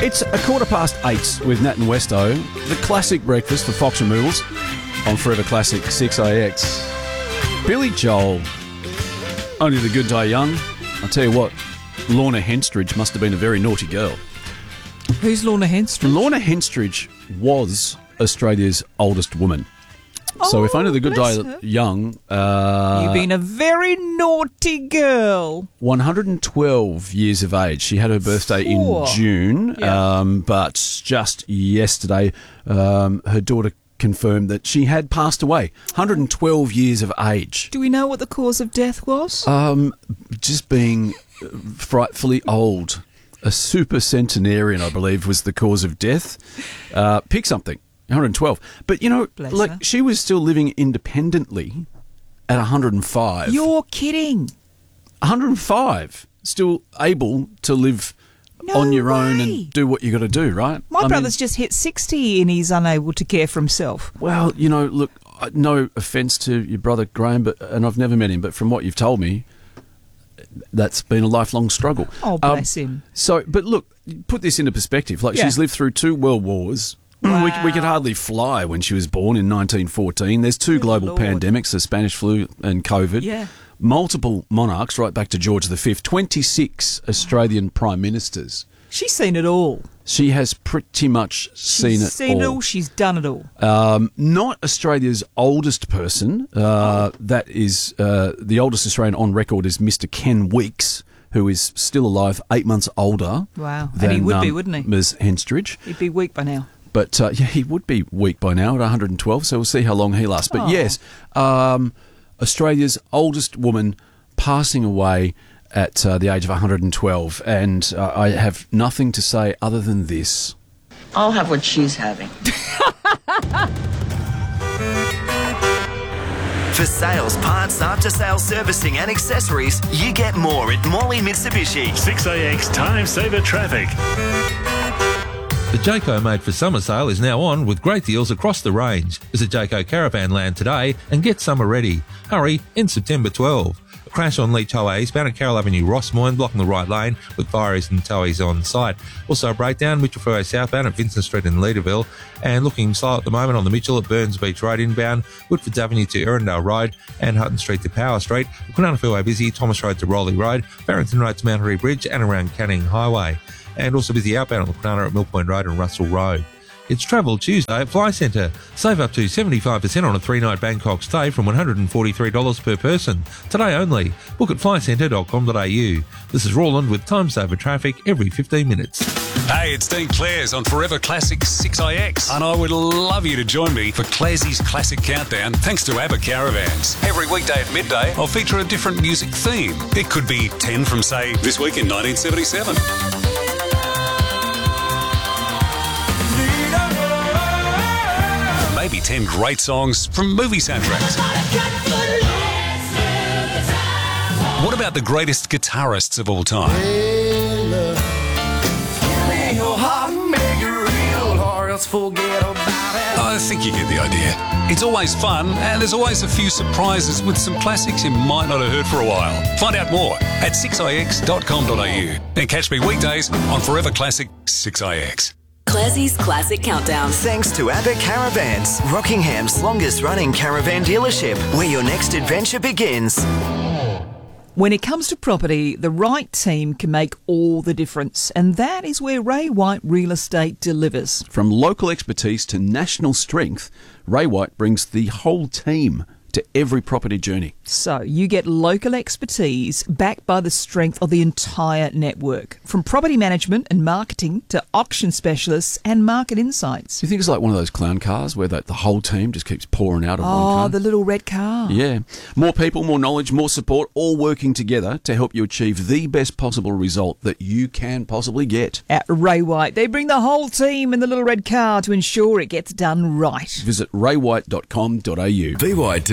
It's 8:15 with Nat and Westo, the classic breakfast for Fox removals on Forever Classic 6AX. Billy Joel, Only the Good Die Young. I'll tell you what, Lorna Henstridge must have been a very naughty girl. Who's Lorna Henstridge? Lorna Henstridge was Australia's oldest woman. So if Only the Good Die Young... You've been a very naughty girl. 112 years of age. She had her birthday in June, but just yesterday her daughter confirmed that she had passed away. 112 years of age. Do we know what the cause of death was? Just being frightfully old. A super centenarian, I believe, was the cause of death. Pick something. 112. But, you know, Bless like her. she was still living independently at 105. You're kidding. 105. Still able to live on your own and do what you got to do, right? My brother's just hit 60 and he's unable to care for himself. Well, you know, look, no offence to your brother Graham, and I've never met him, but from what you've told me, that's been a lifelong struggle. Oh, bless him. So, but look, put this into perspective. Like, she's lived through 2 world wars. Wow. We could hardly fly when she was born in 1914. There's 2 global pandemics, the Spanish flu and COVID. Yeah. Multiple monarchs, right back to George V. 26 Australian prime ministers. She's seen it all. She has pretty much seen it all. She's done it all. Not Australia's oldest person. That is the oldest Australian on record is Mr. Ken Weeks, who is still alive, 8 months older. Wow. Than, And he would be, wouldn't he? Ms. Henstridge. He'd be weak by now. But, he would be weak by now at 112, so we'll see how long he lasts. But, yes, Australia's oldest woman passing away at the age of 112. And I have nothing to say other than this. I'll have what she's having. For sales, parts, after-sales servicing and accessories, you get more at Morley Mitsubishi. 6AX Time Saver Traffic. The Jayco Made for Summer sale is now on with great deals across the range. Visit Jayco Caravan Land today and get summer ready. Hurry, in September 12. A crash on Leach Highway eastbound at Carroll Avenue, Rossmoyne, blocking the right lane with fireys and towies on site. Also a breakdown, Mitchell Freeway southbound at Vincent Street in Leaderville, and looking slow at the moment on the Mitchell at Burns Beach Road inbound, Woodfords Avenue to Erindale Road and Hutton Street to Power Street. The Kwinana Freeway busy, Thomas Road to Rowley Road, Barrington Road to Mount Harry Bridge and around Canning Highway. And also busy outbound on the Kwinana at Mill Point Road and Russell Road. It's Travel Tuesday at Fly Centre. Save up to 75% on a 3-night Bangkok stay from $143 per person. Today only. Book at flycentre.com.au. This is Roland with Time Saver Traffic every 15 minutes. Hey, it's Dean Clares on Forever Classic 6IX, and I would love you to join me for Clarsey's Classic Countdown thanks to ABBA Caravans. Every weekday at midday, I'll feature a different music theme. It could be 10 from, say, this week in 1977. Maybe 10 great songs from movie soundtracks. What about the greatest guitarists of all time? I think you get the idea. It's always fun, and there's always a few surprises with some classics you might not have heard for a while. Find out more at 6ix.com.au and catch me weekdays on Forever Classic 6ix. Classie's Classic Countdown. Thanks to ABBA Caravans, Rockingham's longest-running caravan dealership, where your next adventure begins. When it comes to property, the right team can make all the difference, and that is where Ray White Real Estate delivers. From local expertise to national strength, Ray White brings the whole team to every property journey. So you get local expertise backed by the strength of the entire network, from property management and marketing to auction specialists and market insights. Do you think it's like one of those clown cars where the whole team just keeps pouring out of one car? Oh, the little red car. Yeah. More people, more knowledge, more support, all working together to help you achieve the best possible result that you can possibly get. At Ray White, they bring the whole team in the little red car to ensure it gets done right. Visit raywhite.com.au. BYD.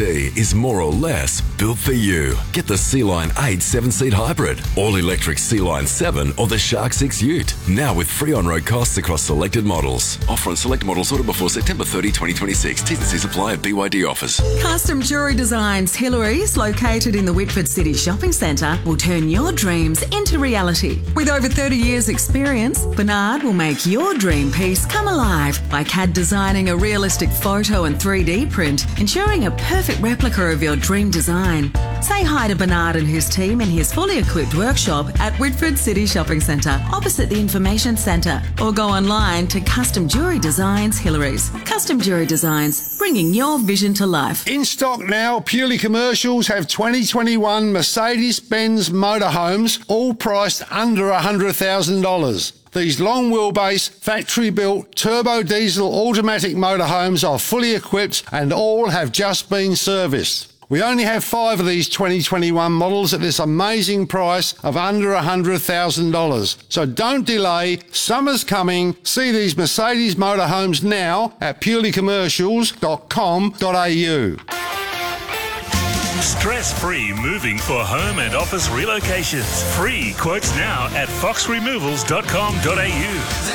MG is more or less built for you. Get the Sea-Line 8 7-seat hybrid, all-electric Sea-Line 7 or the Shark 6 Ute. Now with free on-road costs across selected models. Offer on select models ordered before September 30, 2026. T's and C's apply at BYD offers. Custom Jewellery Designs Hillary's, located in the Whitford City Shopping Centre, will turn your dreams into reality. With over 30 years' experience, Bernard will make your dream piece come alive by CAD designing a realistic photo and 3D print, ensuring a perfect replica of your dream design. Say hi to Bernard and his team in his fully equipped workshop at Whitford City Shopping Centre, opposite the Information Centre, or go online to Custom Jewellery Designs Hillary's. Custom Jewellery Designs, bringing your vision to life. In stock now, Purely Commercials have 2021 Mercedes-Benz motorhomes, all priced under $100,000. These long wheelbase, factory-built, turbo diesel automatic motorhomes are fully equipped and all have just been serviced. We only have 5 of these 2021 models at this amazing price of under $100,000. So don't delay, summer's coming. See these Mercedes motorhomes now at purelycommercials.com.au. Stress-free moving for home and office relocations. Free quotes now at foxremovals.com.au.